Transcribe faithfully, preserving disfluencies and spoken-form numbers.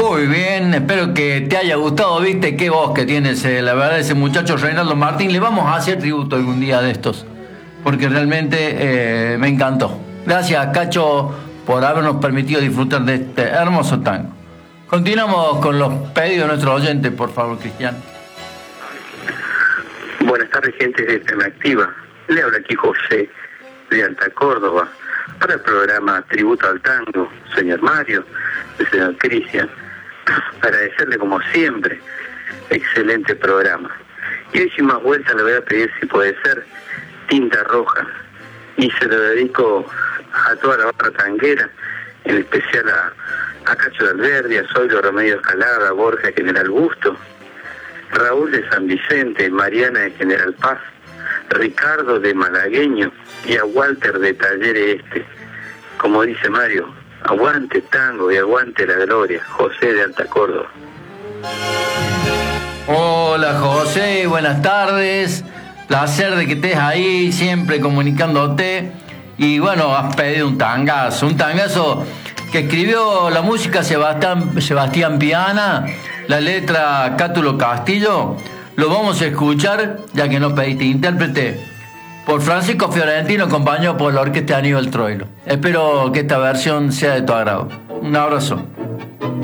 Muy bien, espero que te haya gustado, viste qué voz que tienes, eh, la verdad, ese muchacho Reinaldo Martín. Le vamos a hacer tributo algún día de estos, porque realmente eh, me encantó. Gracias, Cacho, por habernos permitido disfrutar de este hermoso tango. Continuamos con los pedidos de nuestros oyentes, por favor, Cristian. Buenas tardes, gente de T V Activa. Le habla aquí José de Alta Córdoba para el programa Tributo al Tango, señor Mario, el señor Cristian. Agradecerle como siempre, excelente programa. Y hoy sin más vueltas le voy a pedir si puede ser Tinta Roja, y se lo dedico a toda la barra tanguera, en especial a, a Cacho de Alberdi, a Zoilo Remedios Calada, Borja General Busto, Raúl de San Vicente, Mariana de General Paz, Ricardo de Malagueño y a Walter de Talleres Este. Como dice Mario, aguante tango y aguante la gloria. José de Alta Córdoba. Hola José, buenas tardes. Placer de que estés ahí, siempre comunicándote. Y bueno, has pedido un tangazo, un tangazo que escribió la música Sebastián, Sebastián Piana, la letra Cátulo Castillo. Lo vamos a escuchar, ya que no pediste intérprete, por Francisco Fiorentino, acompañado por la orquesta de Aníbal Troilo. Espero que esta versión sea de tu agrado. Un abrazo.